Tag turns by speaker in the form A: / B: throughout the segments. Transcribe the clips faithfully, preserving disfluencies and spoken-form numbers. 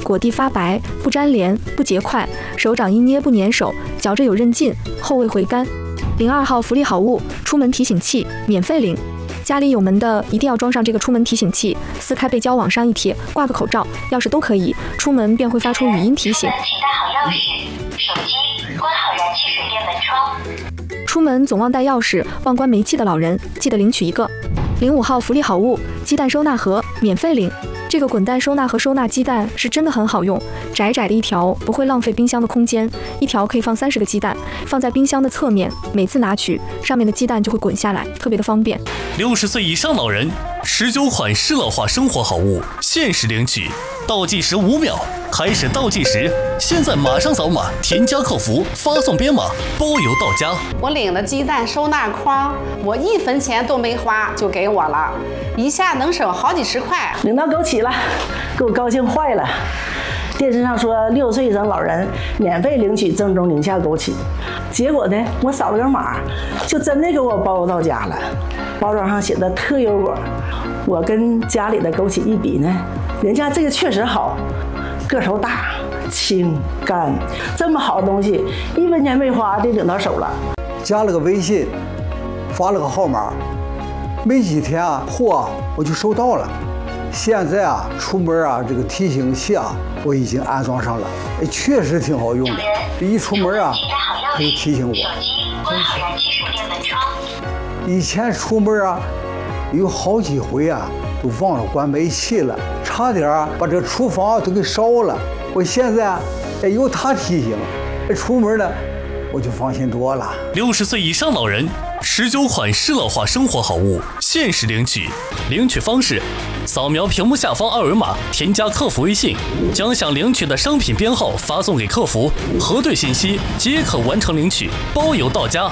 A: 果蒂发白，不粘连，不结块，手掌一捏不粘手，嚼着有韧劲，后味回甘。零二号福利好物，出门提醒器，免费领。家里有门的一定要装上这个出门提醒器，撕开背胶往上一贴，挂个口罩、钥匙都可以，出门便会发出语音提醒。
B: 请带好钥匙、手机，关好燃气水电门窗。
A: 出门总忘带钥匙、忘关煤气的老人，记得领取一个。零五号福利好物，鸡蛋收纳盒，免费领。这个滚蛋收纳盒收纳鸡蛋是真的很好用，窄窄的一条不会浪费冰箱的空间，一条可以放三十个鸡蛋，放在冰箱的侧面，每次拿取上面的鸡蛋就会滚下来，特别的方便。
C: 六十岁以上老人十九款适老化生活好物限时领取，倒计时五秒，开始倒计时，现在马上扫码添加客服，发送编码，包邮到家。
D: 我领了鸡蛋收纳筐，我一分钱都没花就给我了，一下能省好几十块。
E: 领到枸杞了，给我高兴坏了。电视上说六岁以上老人免费领取正宗宁夏枸杞，结果呢，我扫了个码，就真的给我包邮到家了。包装上写的特优果，我跟家里的枸杞一比呢，人家这个确实好，个头大、清干，这么好的东西，一分钱没花就领到手了。
F: 加了个微信，发了个号码，没几天啊，货啊我就收到了。现在啊，出门啊，这个提醒器啊，我已经安装上了，哎，确实挺好用的。一出门啊，它就提醒我。
B: 手机关好燃气水电门窗。
F: 以前出门啊，有好几回啊，都忘了关煤气了，差点啊把这厨房都给烧了。我现在啊，哎，有它提醒，哎，出门呢，我就放心多了。
C: 六十岁以上老人十九款适老化生活好物限时领取，领取方式：扫描屏幕下方二维码，添加客服微信，将想领取的商品编号发送给客服，核对信息即可完成领取，包邮到家。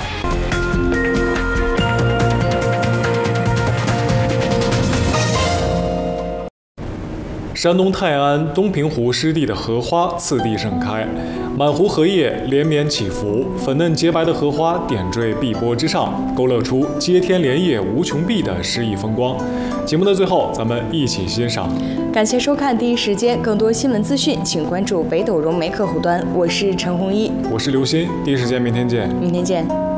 G: 山东泰安东平湖湿地的荷花次第盛开，满湖荷叶连绵起伏，粉嫩洁白的荷花点缀碧波之上，勾勒出接天莲叶无穷碧的诗意风光。节目的最后，咱们一起欣赏。
H: 感谢收看第一时间，更多新闻资讯，请关注北斗融媒客户端。我是陈红一，
G: 我是刘鑫，第一时间明天见。
H: 明天见。